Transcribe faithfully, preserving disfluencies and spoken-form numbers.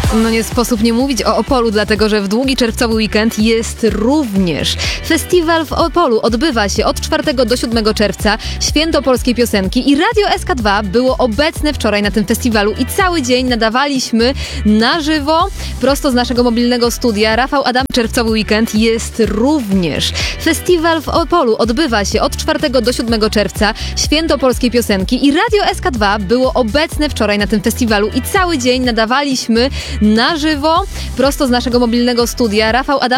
No nie sposób nie mówić o Opolu, dlatego że w długi czerwcowy weekend jest również festiwal w Opolu. Odbywa się od czwartego do siódmego czerwca, Święto Polskiej Piosenki i Radio S K dwa było obecne wczoraj na tym festiwalu i cały dzień nadawaliśmy na żywo, prosto z naszego mobilnego studia. Rafał Adam, czerwcowy weekend jest również festiwal w Opolu. Odbywa się od czwartego do siódmego czerwca, Święto Polskiej Piosenki i Radio S K dwa było obecne wczoraj na tym festiwalu i cały dzień nadawaliśmy na żywo, prosto z naszego mobilnego studia. Rafał Adam,